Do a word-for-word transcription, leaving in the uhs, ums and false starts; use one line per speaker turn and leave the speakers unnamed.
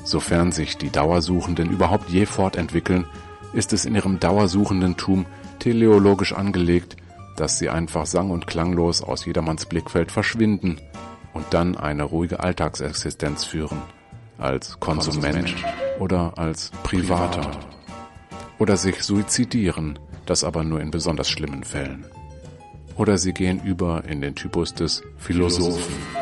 Sofern sich die Dauersuchenden überhaupt je fortentwickeln, ist es in ihrem Dauersuchendentum teleologisch angelegt, dass sie einfach sang- und klanglos aus jedermanns Blickfeld verschwinden und dann eine ruhige Alltagsexistenz führen, als Konsument oder als Privater. Oder sich suizidieren, das aber nur in besonders schlimmen Fällen. Oder sie gehen über in den Typus des Philosophen.